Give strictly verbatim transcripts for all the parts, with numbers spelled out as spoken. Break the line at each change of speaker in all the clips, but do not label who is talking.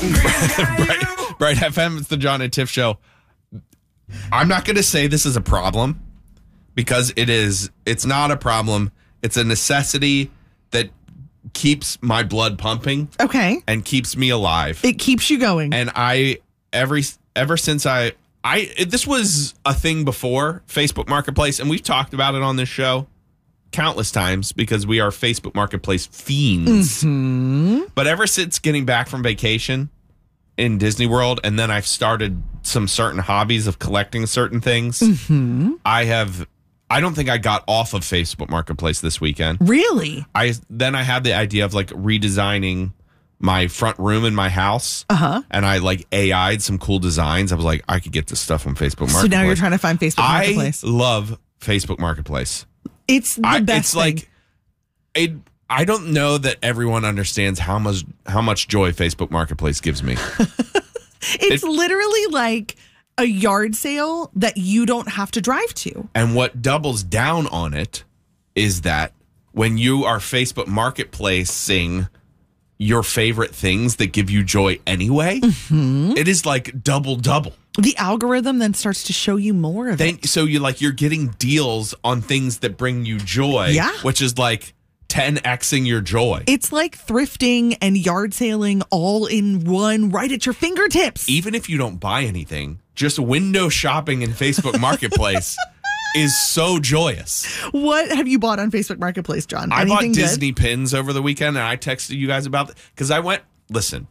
Bright, Bright F M, it's the John and Tiff Show. I'm not going to say this is a problem because it is. It's not a problem. It's a necessity that keeps my blood pumping.
Okay.
And keeps me alive.
It keeps you going.
And I, every ever since I, I this was a thing before Facebook Marketplace, and we've talked about it on this show countless times because we are Facebook Marketplace fiends.
Mm-hmm.
But ever since getting back from vacation in Disney World, and then I've started some certain hobbies of collecting certain things,
mm-hmm.
I have, I don't think I got off of Facebook Marketplace this weekend.
Really?
I Then I had the idea of like redesigning my front room in my house.
Uh-huh.
And I like A I'd some cool designs. I was like, I could get this stuff on Facebook Marketplace.
So now you're trying to find Facebook Marketplace.
I love Facebook Marketplace.
It's the
I,
best
it's
thing.
like it I don't know that everyone understands how much how much joy Facebook Marketplace gives me.
It's
it,
literally like a yard sale that you don't have to drive to.
And what doubles down on it is that when you are Facebook Marketplacing your favorite things that give you joy anyway,
mm-hmm.
it is like double double.
The algorithm then starts to show you more of
then,
it.
So you like you're getting deals on things that bring you joy,
yeah.
which is like ten Xing your joy.
It's like thrifting and yard sailing all in one, right at your fingertips.
Even if you don't buy anything, just window shopping in Facebook Marketplace is so joyous.
What have you bought on Facebook Marketplace, John?
I
Anything
bought
good?
Disney pins over the weekend, and I texted you guys about it because I went. Listen,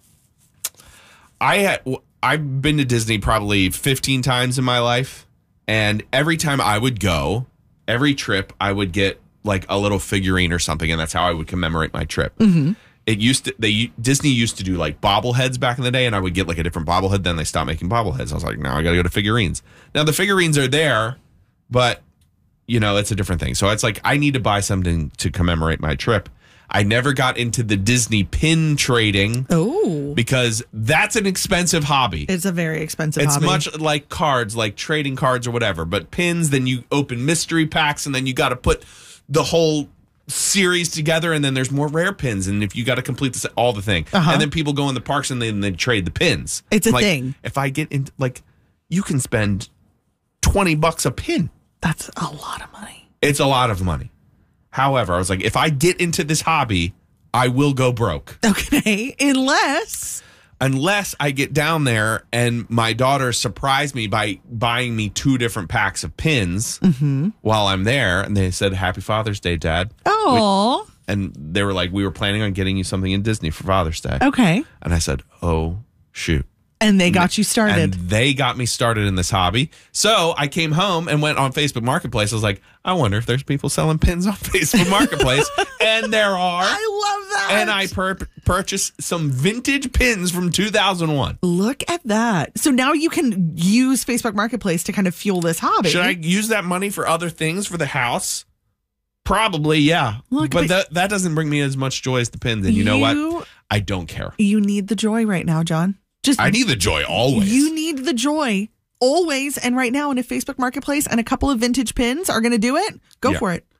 I had I've been to Disney probably fifteen times in my life, and every time I would go, every trip I would get like a little figurine or something, and that's how I would commemorate my trip.
Mm-hmm.
It used to they Disney used to do like bobbleheads back in the day, and I would get like a different bobblehead. Then they stopped making bobbleheads. I was like, now I got to go to figurines. Now the figurines are there, but you know it's a different thing. So it's like I need to buy something to commemorate my trip. I never got into the Disney pin trading.
Oh,
because that's an expensive hobby.
It's a very expensive
it's
hobby.
It's much like cards, like trading cards or whatever. But pins, then you open mystery packs, and then you got to put the whole series together, and then there's more rare pins, and if you got to complete this, all the thing,
uh-huh.
and then people go in the parks and then they trade the pins.
It's a
like,
thing.
If I get into like, you can spend twenty bucks a pin.
That's a lot of money.
It's a lot of money. However, I was like, if I get into this hobby, I will go broke.
Okay, unless
unless I get down there and my daughter surprised me by buying me two different packs of pins
mm-hmm.
while I'm there. And they said, Happy Father's Day, Dad.
Oh.
And they were like, we were planning on getting you something in Disney for Father's Day.
Okay.
And I said, oh, shoot.
And they got you started.
And they got me started in this hobby. So I came home and went on Facebook Marketplace. I was like, I wonder if there's people selling pins on Facebook Marketplace. And there are.
I love that.
And I pur- purchased some vintage pins from two thousand one.
Look at that. So now you can use Facebook Marketplace to kind of fuel this hobby.
Should I use that money for other things for the house? Probably, yeah.
Look,
but
but
that, that doesn't bring me as much joy as the pins. And you know
you,
what? I don't care.
You need the joy right now, John. Just
I need the joy always.
You need the joy always and right now. And if Facebook Marketplace and a couple of vintage pins are going to do it, go
yeah.
for it.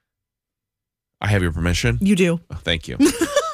I have your permission.
You do.
Oh, thank you.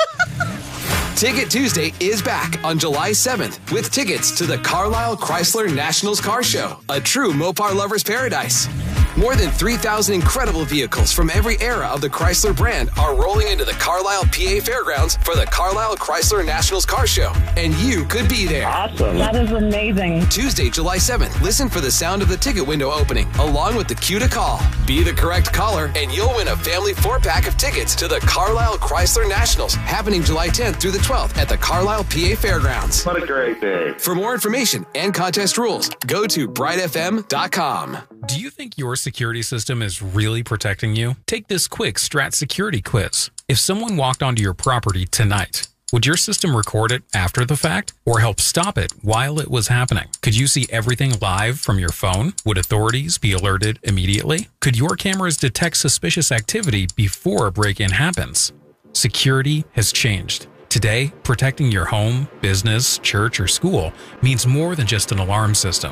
Ticket Tuesday is back on July seventh with tickets to the Carlisle Chrysler Nationals Car Show, a true Mopar lover's paradise. More than three thousand incredible vehicles from every era of the Chrysler brand are rolling into the Carlisle, P A Fairgrounds for the Carlisle Chrysler Nationals Car Show, and you could be there.
Awesome. That is amazing.
Tuesday, July seventh, listen for the sound of the ticket window opening, along with the cue to call. Be the correct caller, and you'll win a family four-pack of tickets to the Carlisle Chrysler Nationals, happening July tenth through the twelfth at the Carlisle, P A Fairgrounds.
What a great day.
For more information and contest rules, go to bright f m dot com.
Do you think your security system is really protecting you? Take this quick Strat Security quiz. If someone walked onto your property tonight, would your system record it after the fact or help stop it while it was happening? Could you see everything live from your phone? Would authorities be alerted immediately? Could your cameras detect suspicious activity before a break-in happens? Security has changed. Today, protecting your home, business, church, or school means more than just an alarm system.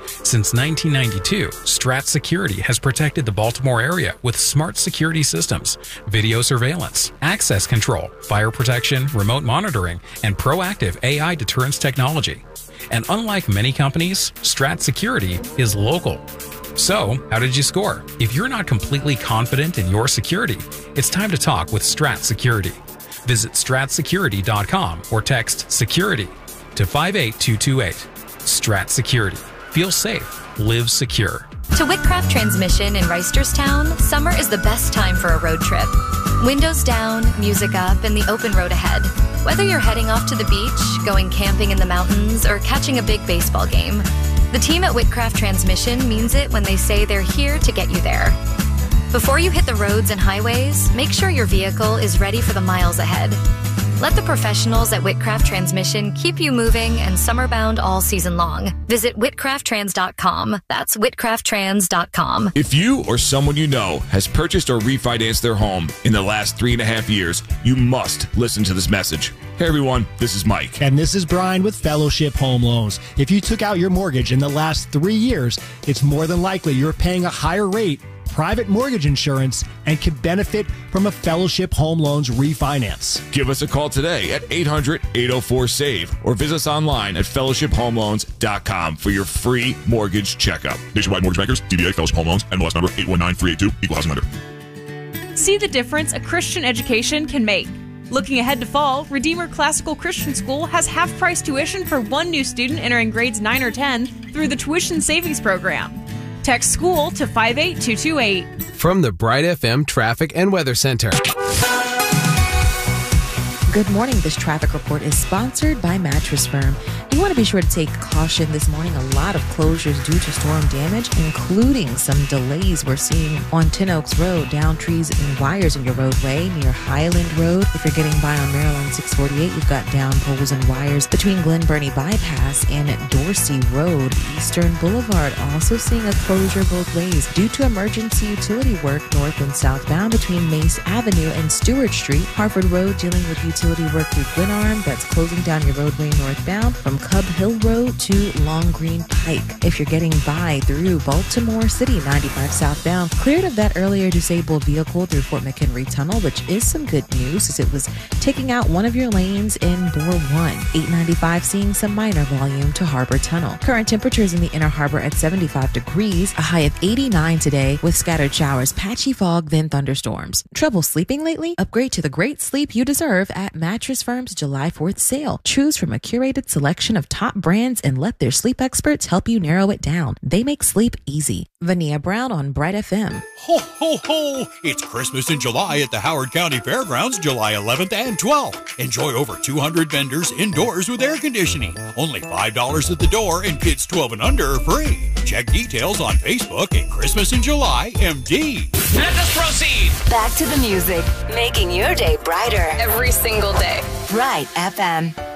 Since nineteen ninety-two, Strat Security has protected the Baltimore area with smart security systems, video surveillance, access control, fire protection, remote monitoring, and proactive A I deterrence technology. And unlike many companies, Strat Security is local. So, how did you score? If you're not completely confident in your security, it's time to talk with Strat Security. Visit strat security dot com or text SECURITY to five eight two two eight. Strat Security. Feel safe. Live secure.
To Whitcraft Transmission in Reisterstown, summer is the best time for a road trip. Windows down, music up, and the open road ahead. Whether you're heading off to the beach, going camping in the mountains, or catching a big baseball game, the team at Whitcraft Transmission means it when they say they're here to get you there. Before you hit the roads and highways, make sure your vehicle is ready for the miles ahead. Let the professionals at Whitcraft Transmission keep you moving and summer-bound all season long. Visit whitcraft trans dot com. That's whitcraft trans dot com.
If you or someone you know has purchased or refinanced their home in the last three and a half years, you must listen to this message. Hey everyone, this is Mike.
And this is Brian with Fellowship Home Loans. If you took out your mortgage in the last three years, it's more than likely you're paying a higher rate, private mortgage insurance, and can benefit from a Fellowship Home Loans refinance.
Give us a call today at eight hundred, eight oh four, SAVE or visit us online at fellowship home loans dot com for your free mortgage checkup.
Nationwide Mortgage Bankers, D B A Fellowship Home Loans, N M L S number eight one nine three eight two, Equal Housing Lender.
See the difference a Christian education can make. Looking ahead to fall, Redeemer Classical Christian School has half-price tuition for one new student entering grades nine or ten through the Tuition Savings Program. Text SCHOOL to five eight two two eight.
From the Bright F M Traffic and Weather Center.
Good morning. This traffic report is sponsored by Mattress Firm. You want to be sure to take caution this morning. A lot of closures due to storm damage, including some delays we're seeing on Tin Oaks Road, down trees and wires in your roadway near Highland Road. If you're getting by on Maryland six forty-eight, you've got down poles and wires between Glen Burnie Bypass and Dorsey Road. Eastern Boulevard also seeing a closure both ways due to emergency utility work north and southbound between Mace Avenue and Stewart Street. Harford Road dealing with utility work through Glenarm that's closing down your roadway northbound from Cub Hill Road to Long Green Pike. If you're getting by through Baltimore City ninety-five southbound, cleared of that earlier disabled vehicle through Fort McHenry Tunnel, which is some good news as it was taking out one of your lanes in Bore one. eight ninety-five seeing some minor volume to Harbor Tunnel. Current temperatures in the Inner Harbor at seventy-five degrees, a high of eighty-nine today with scattered showers, patchy fog, then thunderstorms. Trouble sleeping lately? Upgrade to the great sleep you deserve at Mattress Firm's July fourth sale. Choose from a curated selection of top brands and let their sleep experts help you narrow it down. They make sleep easy. Vania Brown on Bright F M.
Ho, ho, ho! It's Christmas in July at the Howard County Fairgrounds, July eleventh and twelfth. Enjoy over two hundred vendors indoors with air conditioning. Only five dollars at the door, and kids twelve and under are free. Check details on Facebook at Christmas in July M D.
Let us proceed.
Back to the music, making your day brighter
every single day.
Bright F M.